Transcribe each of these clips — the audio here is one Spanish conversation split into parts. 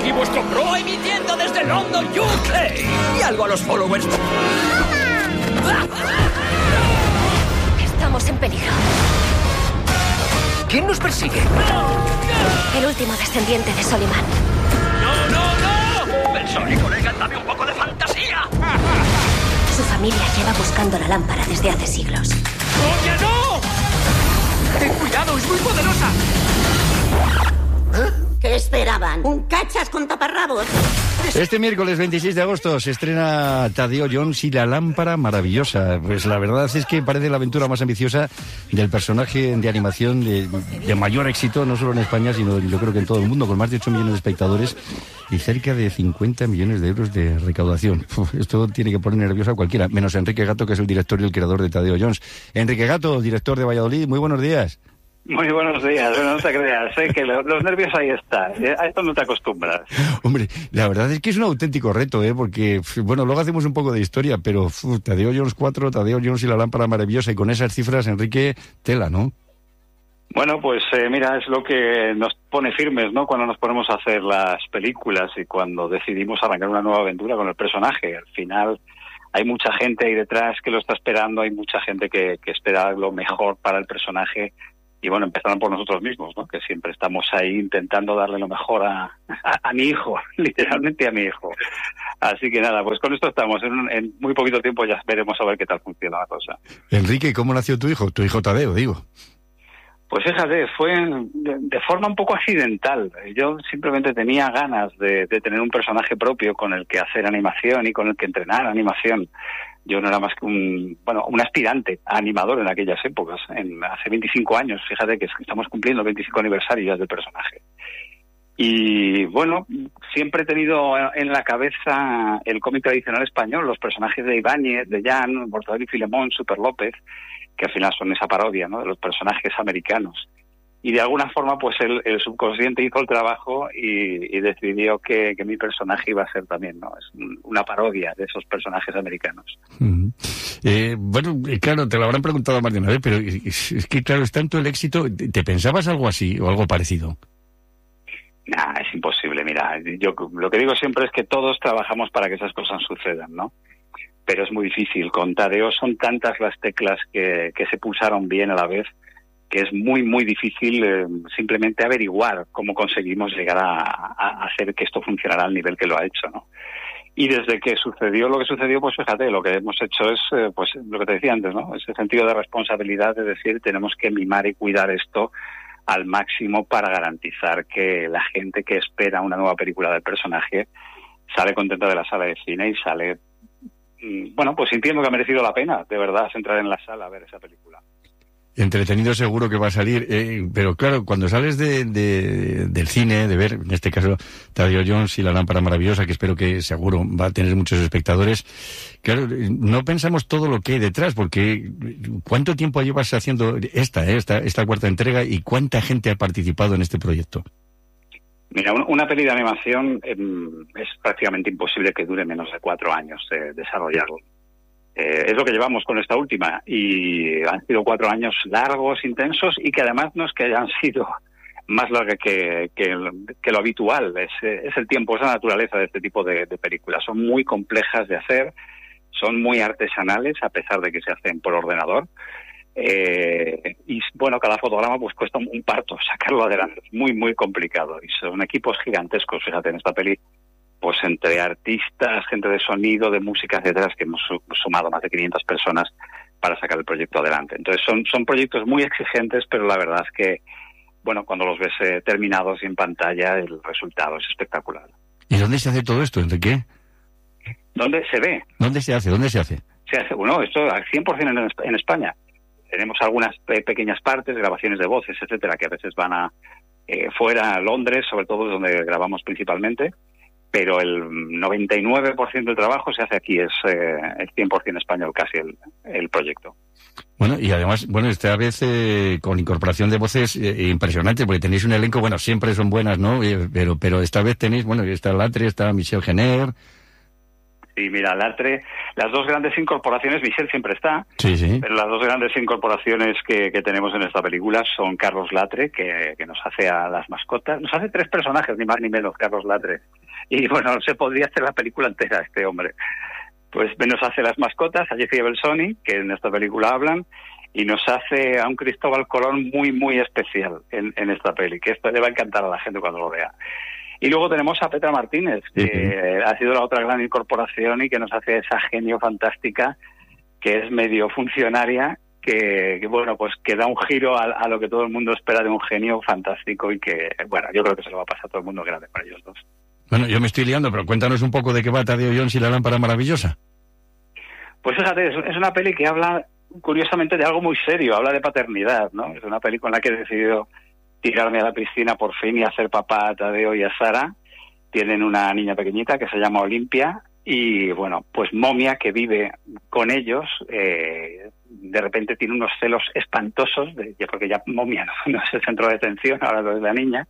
aquí vuestro pro emitiendo desde London, UK. Y algo a los followers. Estamos en peligro. ¿Quién nos persigue? El último descendiente de Soliman. ¡No! Pensó, colega, dame un poco de fantasía. Su familia lleva buscando la lámpara desde hace siglos. ¡Oye, no! ¡Ten cuidado, es muy poderosa! ¿Qué esperaban? ¿Un cachas con taparrabos? Este miércoles 26 de agosto se estrena Tadeo Jones y la lámpara maravillosa. Pues la verdad es que parece la aventura más ambiciosa del personaje de animación de mayor éxito, no solo en España, sino yo creo que en todo el mundo, con más de 8 millones de espectadores y cerca de 50 millones de euros de recaudación. Esto tiene que poner nervioso a cualquiera, menos a Enrique Gato, que es el director y el creador de Tadeo Jones. Enrique Gato, director de Valladolid, muy buenos días. Muy buenos días, no te creas, sé que los nervios ahí están, a esto no te acostumbras. Hombre, la verdad es que es un auténtico reto, porque, bueno, luego hacemos un poco de historia, pero Tadeo Jones 4, Tadeo Jones y la lámpara maravillosa, y con esas cifras, Enrique, tela, ¿no? Bueno, pues mira, es lo que nos pone firmes, ¿no?, cuando nos ponemos a hacer las películas y cuando decidimos arrancar una nueva aventura con el personaje. Al final hay mucha gente ahí detrás que lo está esperando, hay mucha gente que espera lo mejor para el personaje. Y bueno, empezando por nosotros mismos, ¿no?, que siempre estamos ahí intentando darle lo mejor a mi hijo, literalmente a mi hijo. Así que nada, pues con esto estamos. En muy poquito tiempo ya veremos a ver qué tal funciona la cosa. Enrique, ¿cómo nació tu hijo? Tu hijo Tadeo, digo. Pues fíjate, fue de forma un poco accidental. Yo simplemente tenía ganas de tener un personaje propio con el que hacer animación y con el que entrenar animación. Yo no era más que un aspirante a animador en aquellas épocas, hace 25 años, fíjate que estamos cumpliendo el 25 aniversario ya del personaje. Y bueno, siempre he tenido en la cabeza el cómic tradicional español, los personajes de Ibáñez, de Jan, Mortadelo y Filemón, Super López, que al final son esa parodia, ¿no?, de los personajes americanos. Y de alguna forma, pues el subconsciente hizo el trabajo y decidió que mi personaje iba a ser también, ¿no?, es una parodia de esos personajes americanos. Bueno, claro, te lo habrán preguntado más de una vez, pero es que, claro, es tanto el éxito. ¿Te pensabas algo así o algo parecido? Nah, es imposible. Mira, yo lo que digo siempre es que todos trabajamos para que esas cosas sucedan, ¿no? Pero es muy difícil. Con Tadeo son tantas las teclas que se pulsaron bien a la vez, que es muy, muy difícil simplemente averiguar cómo conseguimos llegar a hacer que esto funcionara al nivel que lo ha hecho, ¿no? Y desde que sucedió lo que sucedió, pues fíjate, lo que hemos hecho es, pues lo que te decía antes, ¿no?, ese sentido de responsabilidad de decir, tenemos que mimar y cuidar esto al máximo para garantizar que la gente que espera una nueva película del personaje sale contenta de la sala de cine y sale, bueno, pues sintiendo que ha merecido la pena, de verdad, entrar en la sala a ver esa película. Entretenido seguro que va a salir, pero claro, cuando sales del cine, de ver, en este caso, Tadeo Jones y la lámpara maravillosa, que espero que seguro va a tener muchos espectadores, claro, no pensamos todo lo que hay detrás, porque ¿cuánto tiempo llevas haciendo esta cuarta entrega y cuánta gente ha participado en este proyecto? Mira, una peli de animación es prácticamente imposible que dure menos de 4 años desarrollarlo. Es lo que llevamos con esta última, y han sido 4 años largos, intensos, y que además no es que hayan sido más largos que lo habitual. Es el tiempo, es la naturaleza de este tipo de películas. Son muy complejas de hacer, son muy artesanales, a pesar de que se hacen por ordenador. Y bueno, cada fotograma pues cuesta un parto sacarlo adelante. Es muy, muy complicado. Y son equipos gigantescos, fíjate, en esta peli. Pues entre artistas, gente de sonido, de música, etcétera, que hemos sumado más de 500 personas para sacar el proyecto adelante. Entonces son proyectos muy exigentes, pero la verdad es que, bueno, cuando los ves terminados y en pantalla, el resultado es espectacular. ¿Y dónde se hace todo esto, Enrique? ¿Dónde se ve? ¿Dónde se hace? Se hace, bueno, esto al 100% en España. Tenemos algunas pequeñas partes, grabaciones de voces, etcétera, que a veces van fuera, a Londres, sobre todo, donde grabamos principalmente. Pero el 99% del trabajo se hace aquí, es 100% español casi el proyecto. Bueno, y además, esta vez con incorporación de voces impresionante, porque tenéis un elenco, siempre son buenas, ¿no? Pero esta vez tenéis, está Latre, está Michel Jenner. Sí, mira, Latre, las dos grandes incorporaciones, Michelle siempre está, Sí. pero las dos grandes incorporaciones que tenemos en esta película son Carlos Latre, que nos hace a las mascotas, nos hace 3 personajes, ni más ni menos, Carlos Latre. Y bueno, se podría hacer la película entera este hombre. Pues nos hace las mascotas, a Jesse Belzoni, que en esta película hablan, y nos hace a un Cristóbal Colón muy, muy especial en esta peli, que esto le va a encantar a la gente cuando lo vea. Y luego tenemos a Petra Martínez, que ha sido la otra gran incorporación y que nos hace esa genio fantástica, que es medio funcionaria, que bueno, pues que da un giro a lo que todo el mundo espera de un genio fantástico y que, bueno, yo creo que se lo va a pasar a todo el mundo grande para ellos dos. Bueno, yo me estoy liando, pero cuéntanos un poco de qué va Tadeo Jones y la lámpara maravillosa. Pues fíjate, es una peli que habla, curiosamente, de algo muy serio, habla de paternidad, ¿no? Es una peli con la que he decidido tirarme a la piscina por fin y hacer papá a Tadeo y a Sara. Tienen una niña pequeñita que se llama Olimpia y, bueno, pues Momia, que vive con ellos, de repente tiene unos celos espantosos, porque ya Momia no es el centro de atención, ahora lo es la niña,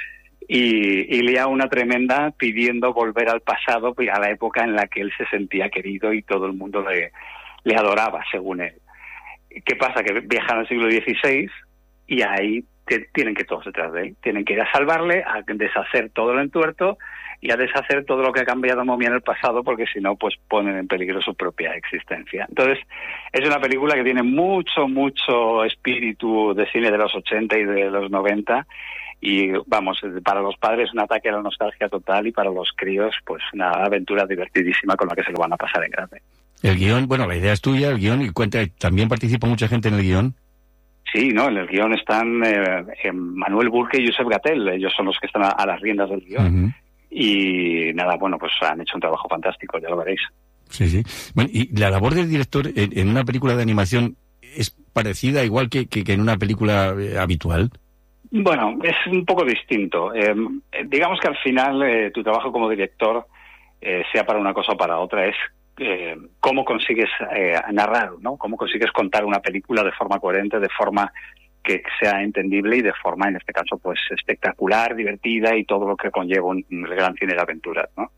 y lía una tremenda pidiendo volver al pasado, a la época en la que él se sentía querido y todo el mundo le adoraba, según él. ¿Qué pasa? Que viajan al siglo XVI y ahí tienen que todos detrás de él. Tienen que ir a salvarle, a deshacer todo el entuerto y a deshacer todo lo que ha cambiado Momia en el pasado, porque si no, pues ponen en peligro su propia existencia. Entonces, es una película que tiene mucho espíritu de cine de los 80 y de los 90, y vamos, para los padres un ataque a la nostalgia total y para los críos, pues una aventura divertidísima con la que se lo van a pasar en grande. El guión, bueno, la idea es tuya, el guión, y cuenta, ¿también participa mucha gente en el guión? Sí, ¿no? En el guión están Manuel Burke y Josep Gatell, ellos son los que están a las riendas del guión. Uh-huh. Y nada, bueno, pues han hecho un trabajo fantástico, ya lo veréis. Sí. Bueno, y la labor del director en una película de animación es parecida, igual que en una película habitual. Bueno, es un poco distinto. Digamos que al final tu trabajo como director, sea para una cosa o para otra, es cómo consigues narrar, ¿no? Cómo consigues contar una película de forma coherente, de forma que sea entendible y de forma, en este caso, pues espectacular, divertida y todo lo que conlleva un gran cine de aventuras, ¿no?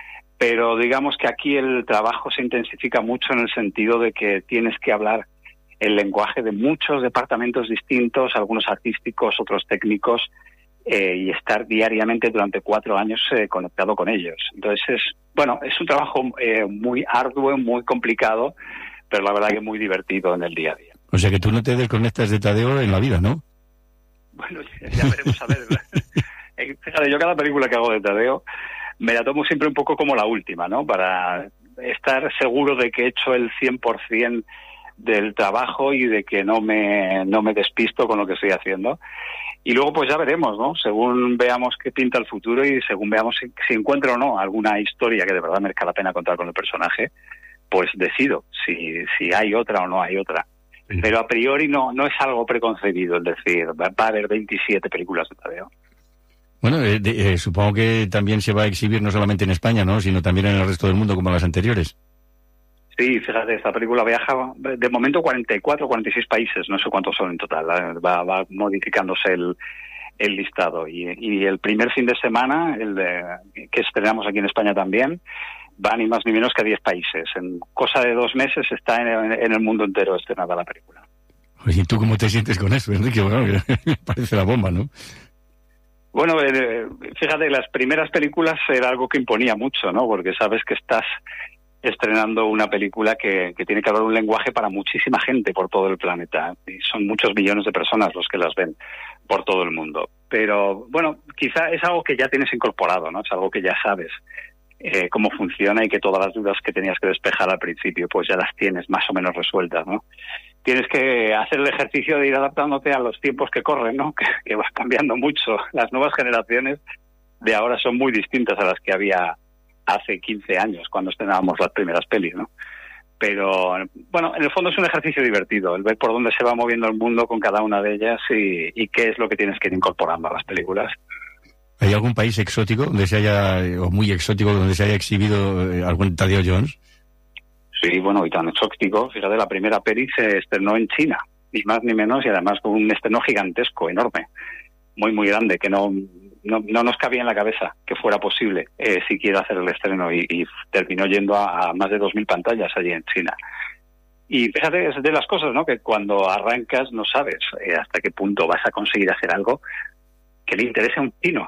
Pero digamos que aquí el trabajo se intensifica mucho en el sentido de que tienes que hablar el lenguaje de muchos departamentos distintos, algunos artísticos, otros técnicos, y estar diariamente durante 4 años conectado con ellos. Entonces es un trabajo muy arduo, muy complicado, pero la verdad que muy divertido en el día a día. O sea que tú no te desconectas de Tadeo en la vida, ¿no? Bueno, ya veremos a ver. Fíjate, yo cada película que hago de Tadeo me la tomo siempre un poco como la última, ¿no? Para estar seguro de que he hecho el 100% del trabajo y de que no me despisto con lo que estoy haciendo. Y luego pues ya veremos, ¿no? Según veamos qué pinta el futuro y según veamos si encuentro o no alguna historia que de verdad merezca la pena contar con el personaje, pues decido si hay otra o no hay otra. Pero a priori no es algo preconcebido, es decir, va a haber 27 películas de Tadeo. Bueno, supongo que también se va a exhibir no solamente en España, ¿no? Sino también en el resto del mundo como las anteriores. Sí, fíjate, esta película viaja de momento 44, 46 países, no sé cuántos son en total, va modificándose el listado. Y el primer fin de semana, que estrenamos aquí en España también, va ni más ni menos que a 10 países. En cosa de 2 meses está en el mundo entero estrenada la película. Oye, ¿y tú cómo te sientes con eso, Enrique? Bueno, me parece la bomba, ¿no? Bueno, fíjate, las primeras películas era algo que imponía mucho, ¿no? Porque sabes que estás estrenando una película que tiene que hablar un lenguaje para muchísima gente por todo el planeta. Y son muchos millones de personas los que las ven por todo el mundo. Pero, bueno, quizá es algo que ya tienes incorporado, ¿no? Es algo que ya sabes cómo funciona y que todas las dudas que tenías que despejar al principio, pues ya las tienes más o menos resueltas, ¿no? Tienes que hacer el ejercicio de ir adaptándote a los tiempos que corren, ¿no? Que vas cambiando mucho. Las nuevas generaciones de ahora son muy distintas a las que había hace 15 años, cuando estrenábamos las primeras pelis, ¿no? Pero, bueno, en el fondo es un ejercicio divertido, el ver por dónde se va moviendo el mundo con cada una de ellas y qué es lo que tienes que ir incorporando a las películas. ¿Hay algún país exótico donde se haya, o muy exótico, donde se haya exhibido algún Tadeo Jones? Sí, bueno, y tan exótico. Fíjate, la primera peli se estrenó en China, ni más ni menos, y además con un estreno gigantesco, enorme, muy, muy grande, que no no nos cabía en la cabeza que fuera posible siquiera hacer el estreno y terminó yendo a más de 2.000 pantallas allí en China. Y fíjate, es de las cosas, ¿no?, que cuando arrancas no sabes hasta qué punto vas a conseguir hacer algo que le interese a un chino.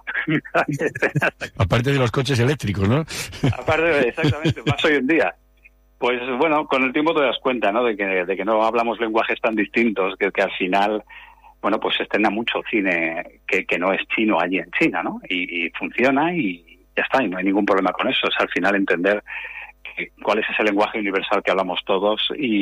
Aparte de los coches eléctricos, ¿no? Aparte, exactamente, más hoy en día. Pues bueno, con el tiempo te das cuenta, ¿no?, de que no hablamos lenguajes tan distintos, que al final, bueno, pues se estrena mucho cine que no es chino allí en China, ¿no? Y funciona y ya está, y no hay ningún problema con eso. Es al final entender cuál es ese lenguaje universal que hablamos todos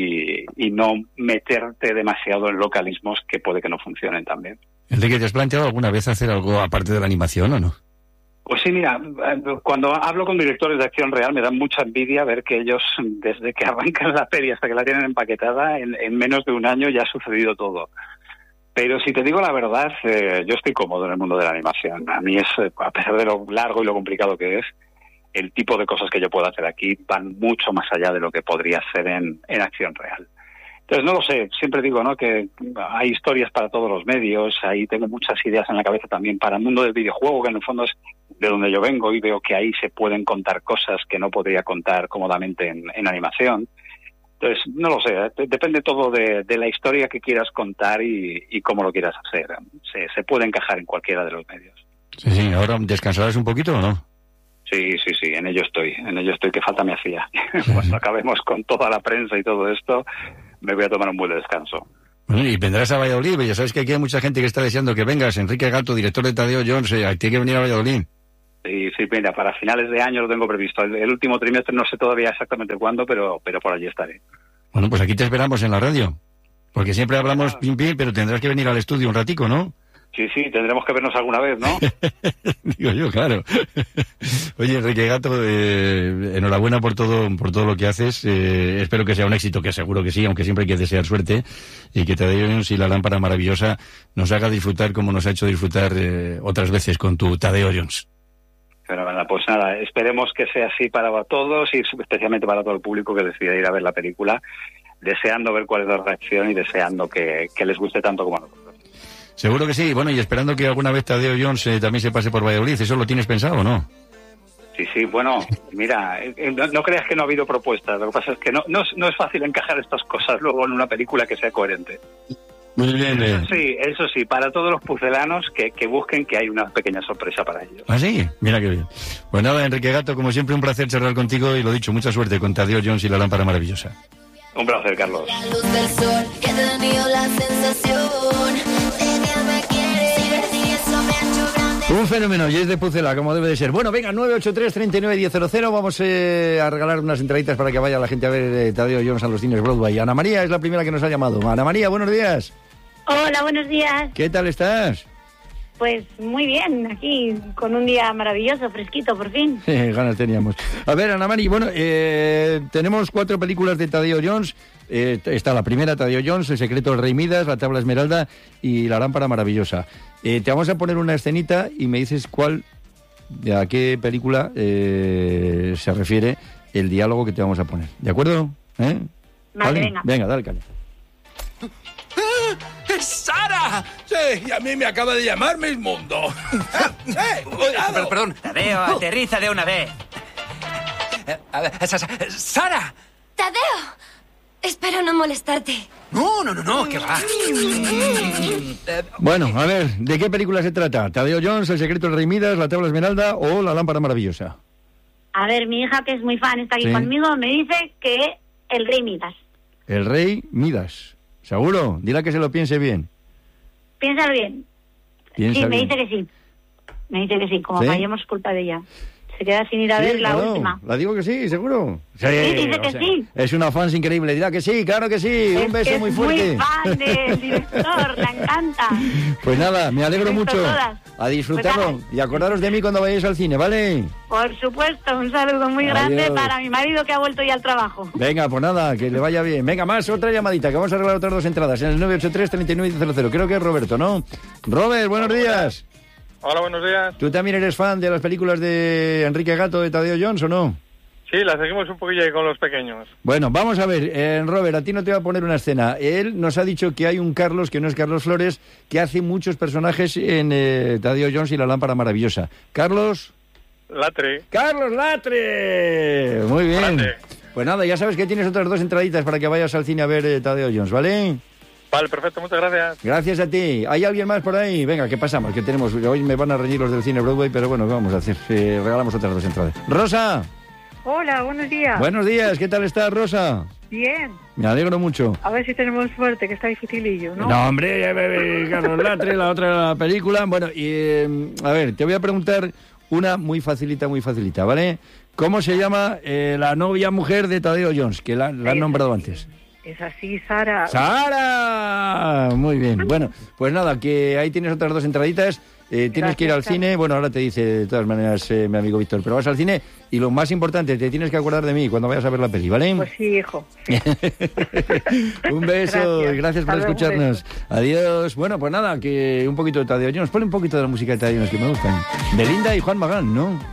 y no meterte demasiado en localismos que puede que no funcionen también. Enrique, ¿te has planteado alguna vez hacer algo aparte de la animación o no? Pues sí, mira, cuando hablo con directores de acción real me da mucha envidia ver que ellos, desde que arrancan la peli hasta que la tienen empaquetada, en menos de un año ya ha sucedido todo. Pero si te digo la verdad, yo estoy cómodo en el mundo de la animación. A mí a pesar de lo largo y lo complicado que es, el tipo de cosas que yo puedo hacer aquí van mucho más allá de lo que podría hacer en acción real. Entonces, no lo sé, siempre digo, ¿no?, que hay historias para todos los medios, ahí tengo muchas ideas en la cabeza también para el mundo del videojuego, que en el fondo es de donde yo vengo, y veo que ahí se pueden contar cosas que no podría contar cómodamente en animación. Entonces, no lo sé, depende todo de la historia que quieras contar y cómo lo quieras hacer. Se puede encajar en cualquiera de los medios. Sí, ¿ahora descansarás un poquito o no? Sí, en ello estoy, que falta me hacía. Cuando acabemos con toda la prensa y todo esto, me voy a tomar un buen descanso. Bueno, y vendrás a Valladolid, ya sabes que aquí hay mucha gente que está deseando que vengas. Enrique Gato, director de Tadeo Jones, tiene que venir a Valladolid. Sí, mira, para finales de año lo tengo previsto. El último trimestre no sé todavía exactamente cuándo, pero por allí estaré. Bueno, pues aquí te esperamos en la radio, porque siempre hablamos pim, pero tendrás que venir al estudio un ratico, ¿no? Sí, tendremos que vernos alguna vez, ¿no? Digo yo, claro. Oye, Enrique Gato, enhorabuena por todo lo que haces. Espero que sea un éxito, que seguro que sí, aunque siempre hay que desear suerte, y que Tadeo Jones y la lámpara maravillosa nos haga disfrutar como nos ha hecho disfrutar otras veces con tu Tadeo Jones. Pero bueno, pues nada, esperemos que sea así para todos y especialmente para todo el público que decida ir a ver la película, deseando ver cuál es la reacción y deseando que les guste tanto como a nosotros. Seguro que sí. Bueno, y esperando que alguna vez Tadeo Jones también se pase por Valladolid. ¿Eso lo tienes pensado o no? Sí, bueno, mira, no creas que no ha habido propuestas. Lo que pasa es que no es fácil encajar estas cosas luego en una película que sea coherente. Muy bien. Eso sí, para todos los pucelanos que busquen que hay una pequeña sorpresa para ellos. ¿Ah, sí? Mira qué bien. Pues nada, Enrique Gato, como siempre un placer charlar contigo y lo dicho, mucha suerte con Tadeo Jones y la lámpara maravillosa. Un placer, Carlos. La luz del sol, que he tenido la sensación de que me quieres y eso me ha hecho grande. Un fenómeno, y es de Pucela, como debe de ser. Bueno, venga, 983-39-1000. Vamos a regalar unas entraditas para que vaya la gente a ver Tadeo Jones a los cines Broadway. Ana María es la primera que nos ha llamado. Ana María, buenos días. Hola, buenos días. ¿Qué tal estás? Pues muy bien, aquí con un día maravilloso, fresquito, por fin. Ganas teníamos. A ver, Ana María, bueno, tenemos 4 películas de Tadeo Jones. Está la primera, Tadeo Jones, El secreto del rey Midas, La tabla esmeralda y La lámpara maravillosa. Te vamos a poner una escenita y me dices a qué película se refiere el diálogo que te vamos a poner. ¿De acuerdo? Vale, venga. Venga, dale, Cali. ¡Es Sara! Sí, y a mí me acaba de llamar Mismundo. Perdón, Tadeo, aterriza de una vez. ¡Sara! ¡Tadeo! Espero no molestarte. No, ¿qué va? Bueno, a ver, ¿de qué película se trata? ¿Tadeo Jones, El secreto del rey Midas, La tabla esmeralda o La lámpara maravillosa? A ver, mi hija, que es muy fan, está aquí conmigo, me dice que el rey Midas. El rey Midas. ¿Seguro? Dile que se lo piense bien. Piénsalo bien. Piensa me bien. dice que sí. Me dice que sí, como ¿Sí? fallemos culpa de ella. Se queda sin ir a ver la última. La digo que sí, seguro. Sí, dice que sí. Es una fan increíble. Dirá que sí, claro que sí. Un beso muy fuerte. Es muy fan del director, la encanta. Pues nada, me alegro He visto mucho. todas. A disfrutarlo. Pues y acordaros de mí cuando vayáis al cine, ¿vale? Por supuesto, un saludo muy grande Adiós. para mi marido que ha vuelto ya al trabajo. Venga, pues nada, que le vaya bien. Venga, más, otra llamadita, que vamos a arreglar otras 2 entradas en el 983-39-00. Creo que es Roberto, ¿no? Robert, buenos días. Hola, buenos días. ¿Tú también eres fan de las películas de Enrique Gato, de Tadeo Jones, o no? Sí, la seguimos un poquillo ahí con los pequeños. Bueno, vamos a ver, Robert, a ti no te voy a poner una escena. Él nos ha dicho que hay un Carlos, que no es Carlos Flores, que hace muchos personajes en Tadeo Jones y la lámpara maravillosa. Carlos... Latre. ¡Carlos Latre! Muy bien. Latre. Pues nada, ya sabes que tienes otras 2 entraditas para que vayas al cine a ver Tadeo Jones, ¿vale? Vale, perfecto, muchas gracias. Gracias a ti. ¿Hay alguien más por ahí? Venga, ¿qué pasamos? Que tenemos... Hoy me van a reñir los del cine Broadway, pero bueno, ¿qué vamos a hacer? Regalamos otras 2 entradas. ¡Rosa! Hola, buenos días. Buenos días, ¿qué tal estás, Rosa? Bien. Me alegro mucho. A ver si tenemos suerte, que está dificilillo, ¿no? No, hombre, Carlos Latre, la otra película. Bueno, y a ver, te voy a preguntar una muy facilita, ¿vale? ¿Cómo se llama la novia mujer de Tadeo Jones, que la han nombrado antes? Es así, Sara. ¡Sara! Muy bien. Bueno, pues nada, que ahí tienes otras 2 entraditas. Tienes que ir al cine. Bueno, ahora te dice de todas maneras mi amigo Víctor, pero vas al cine y lo más importante, te tienes que acordar de mí cuando vayas a ver la peli, ¿vale? Pues sí, hijo. Sí. Un beso, gracias por escucharnos. Adiós. Bueno, pues nada, que un poquito de Tadeo Jones. Ponle un poquito de la música de Tadeo Jones que me gustan. Belinda y Juan Magán, ¿no?